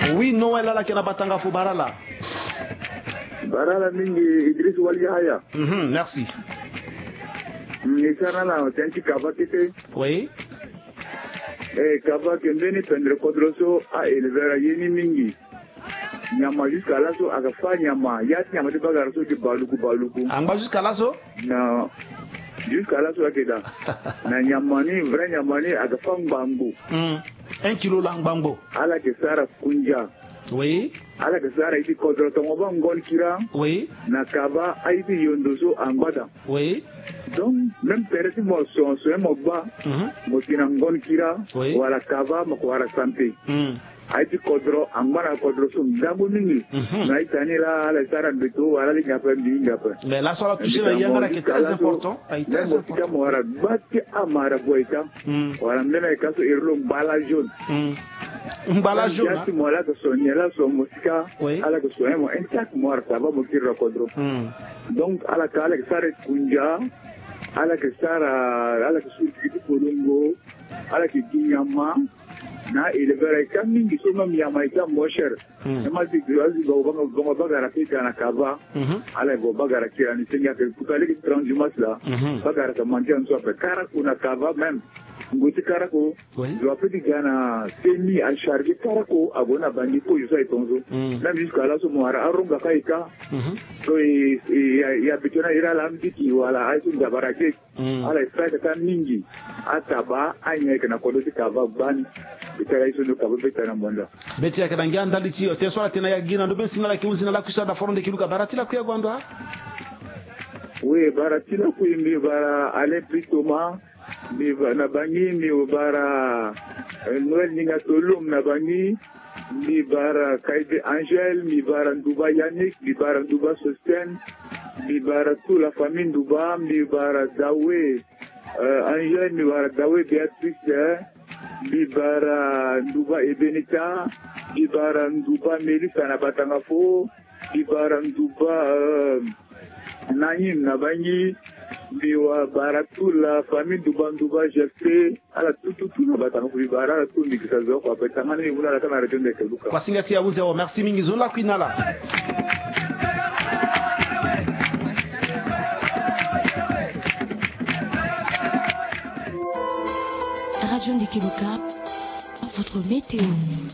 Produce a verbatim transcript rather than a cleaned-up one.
Oui, Noël ala kena batanga fo barala. Barala mingi Idriss Waliyahaya. Mhm, merci. Nisana la tenti kava kete. Oui. Eh kava kembeni pendre kodroso a elevera yeni mingi. Nyama jusqu'à là so agafa nyama yati nyama de bagaraso de baluku baluku. Amba jusqu'à là so? Na jusqu'à là so akeda. Na nyama ni vrai nyama ni agafa mbambo. Mm. Un kilo la mbambo. Ala ke sara kunja. Oui. Ala ke sara iti kodroso ngoba ngon kira. Oui. Na kava aiti yondoso ambada. Oui. Donc, même personne mo son son mo ba, mo tinangon kira, wala kava mo wala santé. Aiti kodro, angmana kodro so ndamu ningi. Na itani la la sara beto wala li ngapa ndi ngapa. Mais là sur la touche la yangala qui est très important, est très important. Mo wala batti amara boita. Wala mena kaso irlo mbala jaune. Mbala jaune. Yati mo la ko sonya la so musika, ala ko sonya mo intact mo wala kava mo kira kodro. Donc ala kala sara kunja ala que sara ala que suti polongo ala que dinyama na elevera kamingi soma miyama ita mosher ema di grazi go go go bagara pita na kava ala go bagara kira ni senya ke kutale ki transhumas la bagara ka mantia nso pe kara kuna kava même ngoti karako do apeti gana semi al charge karako agona bandi ko yusa itonzo na jusqu'à là so moara aronga kaika so ya bitona ira lambiki wala aisu ndabarake ala strike ka mingi ataba anya kana kodosi kava bani bitara isu ndo kava betana monda beti ya kanangia ndali ti te so tena ya gina ndo ben sinala ki uzina la kusa da foronde kiluka baratila ku ya gwanda we baratila ku imbi bara ale plutôt mi na bangi mi bara Noël ninga tolum na bangi mi bara Kaide Angel mi bara Nduba Yannick mi bara Nduba Sosten mi bara toute la famille Nduba mi bara Dawe uh, Angel mi bara Dawe Beatrice mi bara Nduba Ebenita mi bara Nduba Melissa na Batangafo mi bara Nduba uh, Naïm na bangi biwa bara tout la famille Duba Duba Jefte ala tout tout tout na batanga ku bara ala tout mikisa zo kwa petanga ni muna la kana retonde ke luka kwa singati ya uze merci mingi zola kuinala Radio Ndeke Luka, votre météo.